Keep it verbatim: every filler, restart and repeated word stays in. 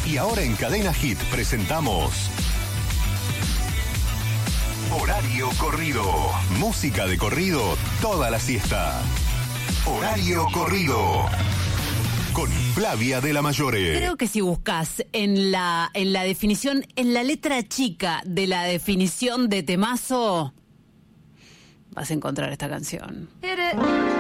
Y ahora en Cadena Hit presentamos Horario Corrido. Música de corrido toda la siesta. Horario Corrido. Con Flavia de la Mayore. Creo que si buscas en la, en la definición, en la letra chica de la definición de temazo, vas a encontrar esta canción. Hit it.